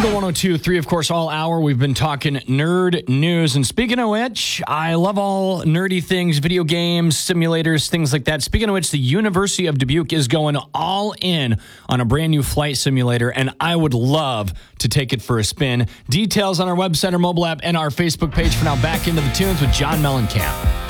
Eagle 102.3, of course, all hour. We've been talking nerd news. And speaking of which, I love all nerdy things, video games, simulators, things like that. Speaking of which, the University of Dubuque is going all in on a brand new flight simulator, and I would love to take it for a spin. Details on our website, our mobile app, and our Facebook page. For now, back into the tunes with John Mellencamp.